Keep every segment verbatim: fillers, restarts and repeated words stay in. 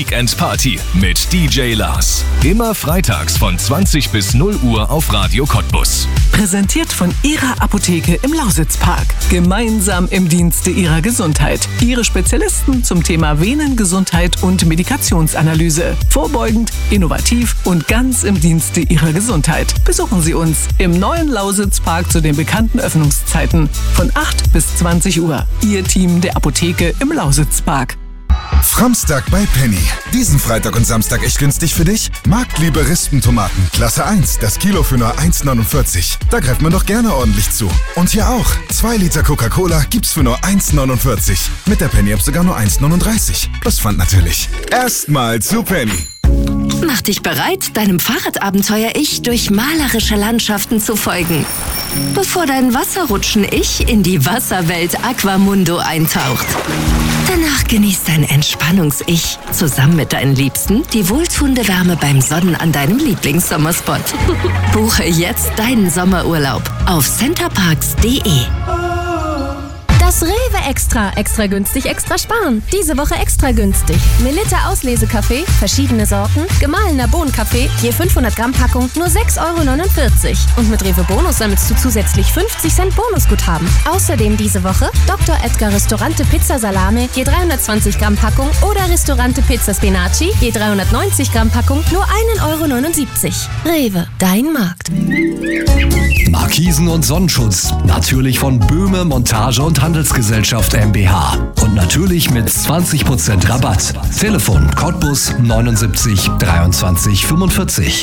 Weekend Party mit D J Lars. Immer freitags von zwanzig bis null Uhr auf Radio Cottbus. Präsentiert von Ihrer Apotheke im Lausitzpark. Gemeinsam im Dienste Ihrer Gesundheit. Ihre Spezialisten zum Thema Venengesundheit und Medikationsanalyse. Vorbeugend, innovativ und ganz im Dienste Ihrer Gesundheit. Besuchen Sie uns im neuen Lausitzpark zu den bekannten Öffnungszeiten von acht bis zwanzig Uhr. Ihr Team der Apotheke im Lausitzpark. Framstag bei Penny. Diesen Freitag und Samstag echt günstig für dich? Marktliebe Rispentomaten, Klasse eins, das Kilo für nur eins neunundvierzig. Da greift man doch gerne ordentlich zu. Und hier auch. zwei Liter Coca-Cola gibt's für nur eins neunundvierzig. Mit der Penny-App sogar nur eins neununddreißig. Plus Pfand natürlich. Erstmal zu Penny. Mach dich bereit, deinem Fahrradabenteuer-Ich durch malerische Landschaften zu folgen. Bevor dein Wasserrutschen-Ich in die Wasserwelt Aquamundo eintaucht. Danach genießt dein Entspannungs-Ich zusammen mit deinen Liebsten die wohltuende Wärme beim Sonnen an deinem Lieblingssommerspot. Buche jetzt deinen Sommerurlaub auf centerparks punkt de. Das Rewe Extra. Extra günstig, extra sparen. Diese Woche extra günstig. Melitta Auslesekaffee, verschiedene Sorten, gemahlener Bohnenkaffee, je fünfhundert Gramm Packung, nur sechs Euro neunundvierzig. Und mit Rewe Bonus sammelst du zusätzlich fünfzig Cent Bonusguthaben. Außerdem diese Woche Doktor Edgar Ristorante Pizza Salame, je dreihundertzwanzig Gramm Packung oder Ristorante Pizza Spinaci, je dreihundertneunzig Gramm Packung, nur einen Euro neunundsiebzig. Rewe, dein Markt. Markisen und Sonnenschutz. Natürlich von Böhme Montage und Handelsgesellschaft GmbH. Und natürlich mit zwanzig Prozent Rabatt. Telefon Cottbus neunundsiebzig dreiundzwanzig fünfundvierzig.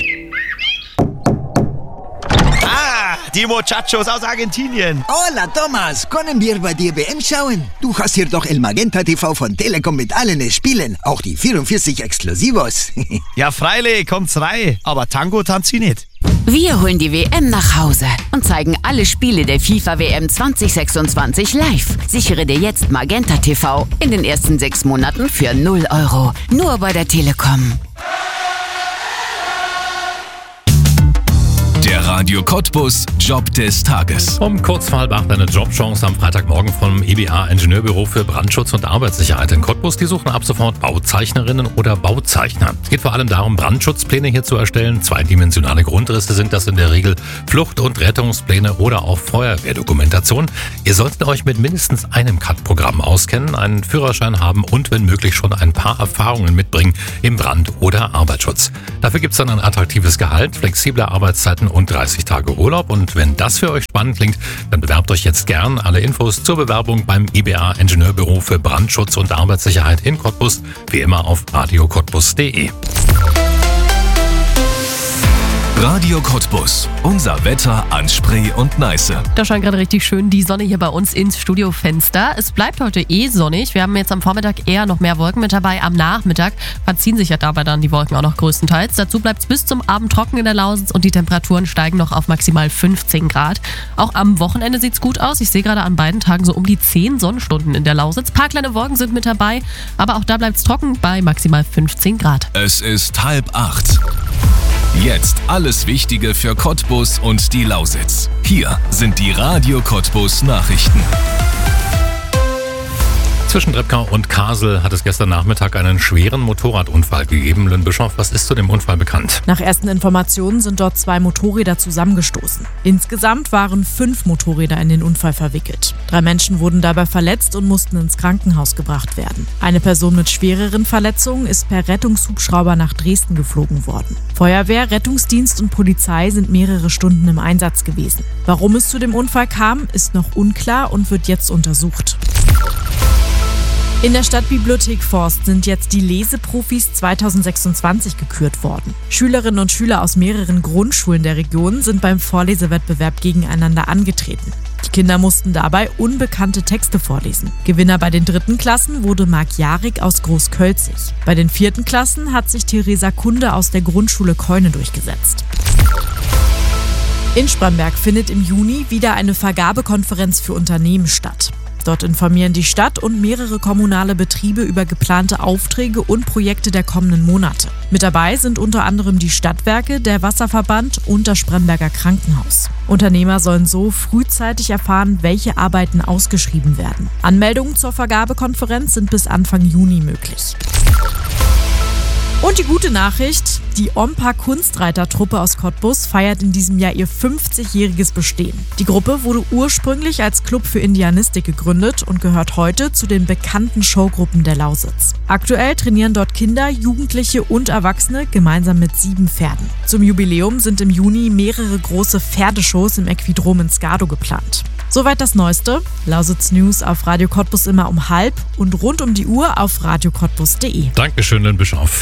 Ah, die Muchachos aus Argentinien. Hola, Thomas. Können wir bei dir W M schauen? Du hast hier doch El Magenta T V von Telekom mit allen Spielen. Auch die vierundvierzig Exklusivos. Ja, freilich, kommt's rein. Aber Tango tanzt sie nicht. Wir holen die W M nach Hause und zeigen alle Spiele der FIFA W M zwanzig sechsundzwanzig live. Sichere dir jetzt Magenta T V in den ersten sechs Monaten für null Euro. Nur bei der Telekom. Der Radio Cottbus Job des Tages. Um kurz vor halb acht eine Jobchance am Freitagmorgen vom I B A Ingenieurbüro für Brandschutz und Arbeitssicherheit in Cottbus. Die suchen ab sofort Bauzeichnerinnen oder Bauzeichner. Es geht vor allem darum, Brandschutzpläne hier zu erstellen. Zweidimensionale Grundrisse sind das in der Regel, Flucht- und Rettungspläne oder auch Feuerwehrdokumentation. Ihr solltet euch mit mindestens einem C A D-Programm auskennen, einen Führerschein haben und wenn möglich schon ein paar Erfahrungen mitbringen im Brand- oder Arbeitsschutz. Dafür gibt es dann ein attraktives Gehalt, flexible Arbeitszeiten und dreißig Tage Urlaub. Und wenn das für euch spannend klingt, dann bewerbt euch jetzt gern. Alle Infos zur Bewerbung beim I B A Ingenieurbüro für Brandschutz und Arbeitssicherheit in Cottbus, wie immer auf radio cottbus punkt de. Radio Cottbus. Unser Wetter an Spree und Neiße. Da scheint gerade richtig schön die Sonne hier bei uns ins Studiofenster. Es bleibt heute eh sonnig. Wir haben jetzt am Vormittag eher noch mehr Wolken mit dabei. Am Nachmittag verziehen sich ja dabei dann die Wolken auch noch größtenteils. Dazu bleibt es bis zum Abend trocken in der Lausitz und die Temperaturen steigen noch auf maximal fünfzehn Grad. Auch am Wochenende sieht es gut aus. Ich sehe gerade an beiden Tagen so um die zehn Sonnenstunden in der Lausitz. Ein paar kleine Wolken sind mit dabei, aber auch da bleibt es trocken bei maximal fünfzehn Grad. Es ist halb acht. Jetzt alles Wichtige für Cottbus und die Lausitz. Hier sind die Radio Cottbus Nachrichten. Zwischen Drebkau und Kassel hat es gestern Nachmittag einen schweren Motorradunfall gegeben. Lynn Bischoff, was ist zu dem Unfall bekannt? Nach ersten Informationen sind dort zwei Motorräder zusammengestoßen. Insgesamt waren fünf Motorräder in den Unfall verwickelt. Drei Menschen wurden dabei verletzt und mussten ins Krankenhaus gebracht werden. Eine Person mit schwereren Verletzungen ist per Rettungshubschrauber nach Dresden geflogen worden. Feuerwehr, Rettungsdienst und Polizei sind mehrere Stunden im Einsatz gewesen. Warum es zu dem Unfall kam, ist noch unklar und wird jetzt untersucht. In der Stadtbibliothek Forst sind jetzt die Leseprofis zweitausendsechsundzwanzig gekürt worden. Schülerinnen und Schüler aus mehreren Grundschulen der Region sind beim Vorlesewettbewerb gegeneinander angetreten. Die Kinder mussten dabei unbekannte Texte vorlesen. Gewinner bei den dritten Klassen wurde Marc Jarik aus Großkölzig. Bei den vierten Klassen hat sich Theresa Kunde aus der Grundschule Keune durchgesetzt. In Spremberg findet im Juni wieder eine Vergabekonferenz für Unternehmen statt. Dort informieren die Stadt und mehrere kommunale Betriebe über geplante Aufträge und Projekte der kommenden Monate. Mit dabei sind unter anderem die Stadtwerke, der Wasserverband und das Spremberger Krankenhaus. Unternehmer sollen so frühzeitig erfahren, welche Arbeiten ausgeschrieben werden. Anmeldungen zur Vergabekonferenz sind bis Anfang Juni möglich. Und die gute Nachricht, die Ompa Kunstreitertruppe aus Cottbus feiert in diesem Jahr ihr fünfzigjähriges Bestehen. Die Gruppe wurde ursprünglich als Club für Indianistik gegründet und gehört heute zu den bekannten Showgruppen der Lausitz. Aktuell trainieren dort Kinder, Jugendliche und Erwachsene gemeinsam mit sieben Pferden. Zum Jubiläum sind im Juni mehrere große Pferdeshows im Equidrom in Skado geplant. Soweit das Neueste. Lausitz News auf Radio Cottbus immer um halb und rund um die Uhr auf radio cottbus punkt de. Dankeschön, Lynn Bischoff.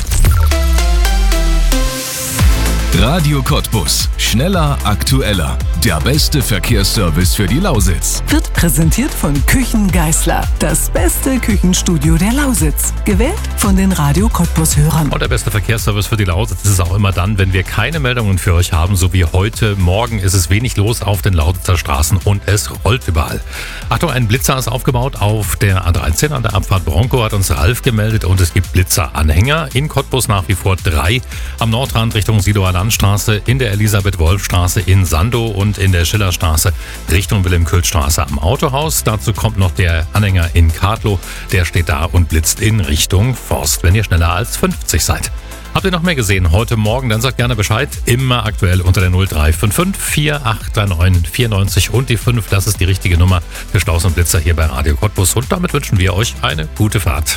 Radio Cottbus. Schneller, aktueller. Der beste Verkehrsservice für die Lausitz. Wird präsentiert von Küchen Geisler. Das beste Küchenstudio der Lausitz. Gewählt von den Radio Cottbus-Hörern. Und der beste Verkehrsservice für die Lausitz ist es auch immer dann, wenn wir keine Meldungen für euch haben, so wie heute. Morgen ist es wenig los auf den Lausitzer Straßen und es rollt überall. Achtung, ein Blitzer ist aufgebaut auf der A dreizehn an der Abfahrt Bronco, hat uns Ralf gemeldet, und es gibt Blitzeranhänger. In Cottbus nach wie vor drei. Am Nordrand Richtung Sidoer Landstraße, in der Elisabeth-Wolf-Straße in Sandow und in der Schillerstraße Richtung Wilhelm-Kühl-Straße am Autohaus. Dazu kommt noch der Anhänger in Kadlow. Der steht da und blitzt in Richtung Forst, wenn ihr schneller als fünfzig seid. Habt ihr noch mehr gesehen heute Morgen? Dann sagt gerne Bescheid. Immer aktuell unter der null drei fünf fünf vier acht drei neun vier neun und die fünf. Das ist die richtige Nummer für Staus und Blitzer hier bei Radio Cottbus. Und damit wünschen wir euch eine gute Fahrt.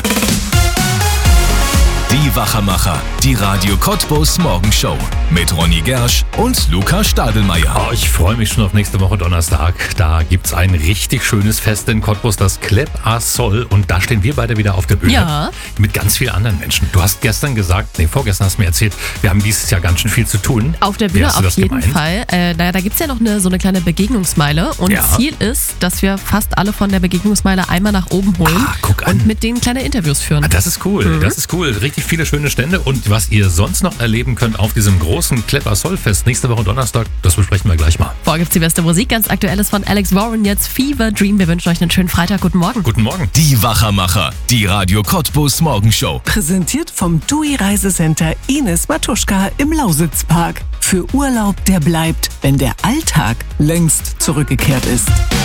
Die Wachermacher, die Radio Cottbus Morgenshow mit Ronny Gersch und Luca Stadelmeier. Oh, ich freue mich schon auf nächste Woche Donnerstag. Da gibt's ein richtig schönes Fest in Cottbus, das Klepp a Sol. Und da stehen wir beide wieder auf der Bühne. Ja. Mit ganz vielen anderen Menschen. Du hast gestern gesagt, nee, vorgestern hast du mir erzählt, wir haben dieses Jahr ganz schön viel zu tun. Auf der Bühne auf jeden gemeint? Fall. Äh, naja, da gibt's ja noch eine, so eine kleine Begegnungsmeile. Und ja. Ziel ist, dass wir fast alle von der Begegnungsmeile einmal nach oben holen. Ah, guck an. Und mit denen kleine Interviews führen. Ah, das ist cool. Mhm. Das ist cool. Richtig viele schöne Stände. Und was ihr sonst noch erleben könnt auf diesem großen Klepp a Sol Fest nächste Woche Donnerstag, das besprechen wir gleich mal. Vorher gibt's die beste Musik, ganz aktuelles von Alex Warren, jetzt Fever Dream. Wir wünschen euch einen schönen Freitag. Guten Morgen. Guten Morgen. Die Wachermacher, die Radio Cottbus Morgenshow. Präsentiert vom T U I Reisecenter Ines Matuschka im Lausitzpark. Für Urlaub, der bleibt, wenn der Alltag längst zurückgekehrt ist.